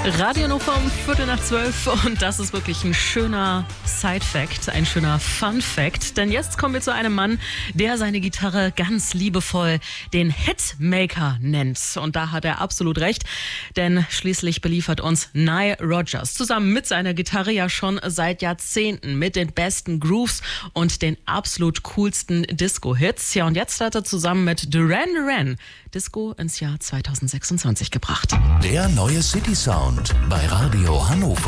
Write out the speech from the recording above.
Radio Hannover um 11:15 und das ist wirklich ein schöner Side-Fact, ein schöner Fun-Fact. Denn jetzt kommen wir zu einem Mann, der seine Gitarre ganz liebevoll den Hitmaker nennt. Und da hat er absolut recht, denn schließlich beliefert uns Nile Rodgers zusammen mit seiner Gitarre ja schon seit Jahrzehnten mit den besten Grooves und den absolut coolsten Disco-Hits. Ja, und jetzt hat er zusammen mit Duran Duran Disco ins Jahr 2026 gebracht. Der neue City Sound bei Radio Hannover.